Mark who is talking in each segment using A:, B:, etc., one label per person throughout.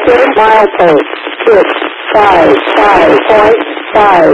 A: detector, milepost 655.5.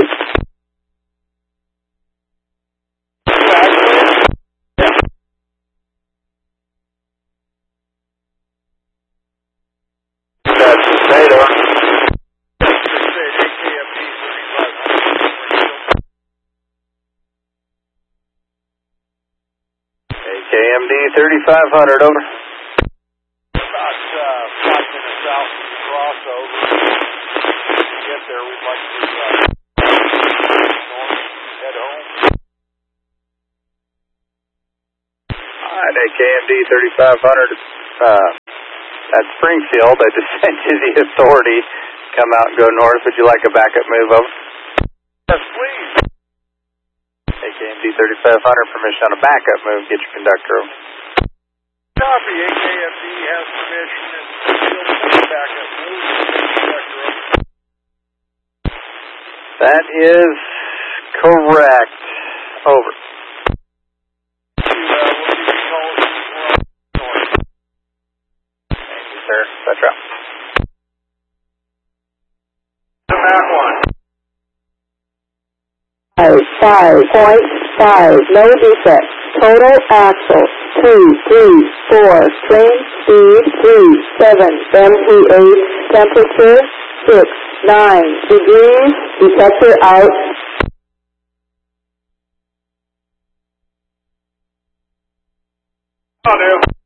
B: KMD 3500, over.
C: About 5 minutes out from the crossover. When we get there, we'd like to head home.
B: Alright, KMD 3500, at Springfield. I just sent you the authority. Come out and go north. Would you like a backup move, over?
C: Yes, please.
B: KMD 3500, permission on a backup move. Get your conductor over.
C: Copy. AKMD has permission and still backup move. Conductor over.
B: That is correct. Over.
C: We'll give you a call as soon as we're on north.
B: Thank you, sir. That's right.
C: Mach 1.
A: 5.5, no defect. Total axle 234. Train speed 37. MT8. Temperature 69 degrees. Detector out.
C: On,